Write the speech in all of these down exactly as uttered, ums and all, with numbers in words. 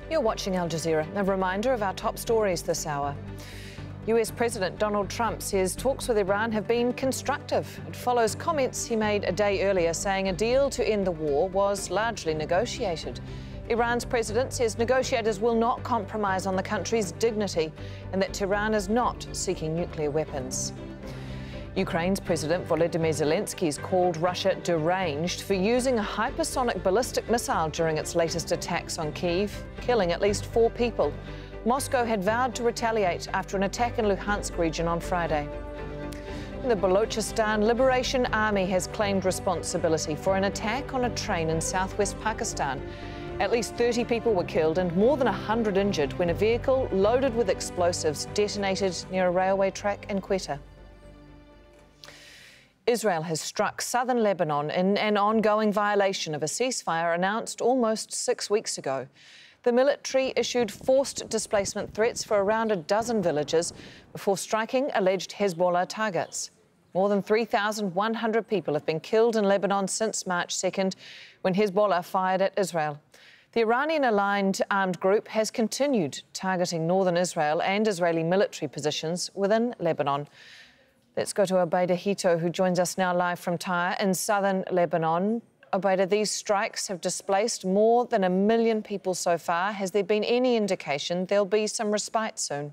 You're watching Al Jazeera. A reminder of our top stories this hour. U S President Donald Trump says talks with Iran have been constructive. It follows comments he made a day earlier saying a deal to end the war was largely negotiated. Iran's president says negotiators will not compromise on the country's dignity and that Tehran is not seeking nuclear weapons. Ukraine's President Volodymyr Zelensky has called Russia deranged for using a hypersonic ballistic missile during its latest attacks on Kyiv, killing at least four people. Moscow had vowed to retaliate after an attack in Luhansk region on Friday. The Balochistan Liberation Army has claimed responsibility for an attack on a train in southwest Pakistan. At least thirty people were killed and more than one hundred injured when a vehicle loaded with explosives detonated near a railway track in Quetta. Israel has struck southern Lebanon in an ongoing violation of a ceasefire announced almost six weeks ago. The military issued forced displacement threats for around a dozen villages before striking alleged Hezbollah targets. More than three thousand one hundred people have been killed in Lebanon since March second, when Hezbollah fired at Israel. The Iranian-aligned armed group has continued targeting northern Israel and Israeli military positions within Lebanon. Let's go to Obaida Hito, who joins us now live from Tyre in southern Lebanon. Obaida, these strikes have displaced more than a million people so far. Has there been any indication there'll be some respite soon?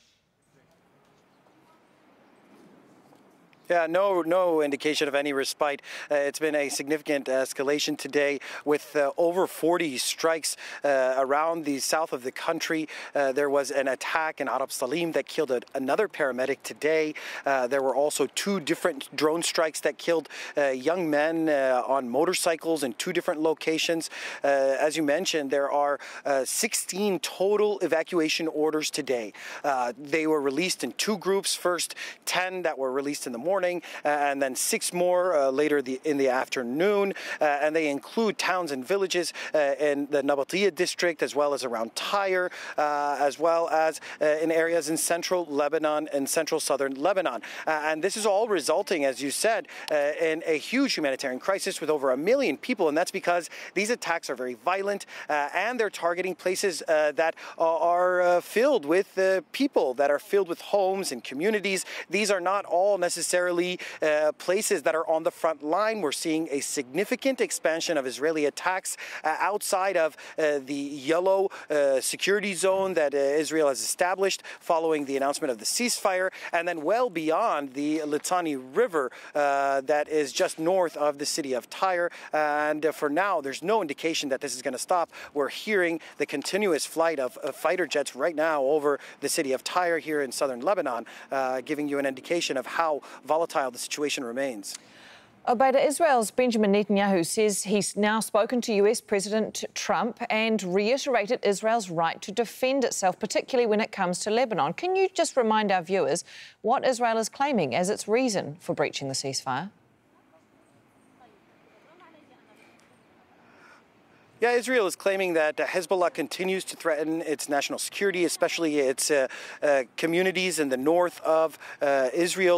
Yeah, no, no indication of any respite. Uh, it's been a significant escalation today with uh, over forty strikes uh, around the south of the country. Uh, there was an attack in Arab Salim that killed a, another paramedic today. Uh, there were also two different drone strikes that killed uh, young men uh, on motorcycles in two different locations. Uh, as you mentioned, there are uh, sixteen total evacuation orders today. Uh, they were released in two groups. First, ten that were released in the morning. Morning, uh, and then six more uh, later the, in the afternoon, uh, and they include towns and villages uh, in the Nabatiyah district, as well as around Tyre, uh, as well as uh, in areas in central Lebanon and central southern Lebanon. Uh, and this is all resulting, as you said, uh, in a huge humanitarian crisis with over a million people, and that's because these attacks are very violent, uh, and they're targeting places uh, that are uh, filled with uh, people, that are filled with homes and communities. These are not all necessarily Uh, places that are on the front line. We're seeing a significant expansion of Israeli attacks uh, outside of uh, the yellow uh, security zone that uh, Israel has established following the announcement of the ceasefire, and then well beyond the Litani River uh, that is just north of the city of Tyre. And uh, for now, there's no indication that this is going to stop. We're hearing the continuous flight of, of fighter jets right now over the city of Tyre here in southern Lebanon, uh, giving you an indication of how volatile the situation remains. Obaida, Israel's Benjamin Netanyahu says he's now spoken to U S President Trump and reiterated Israel's right to defend itself, particularly when it comes to Lebanon. Can you just remind our viewers what Israel is claiming as its reason for breaching the ceasefire? Yeah, Israel is claiming that uh, Hezbollah continues to threaten its national security, especially its uh, uh, communities in the north of uh, Israel.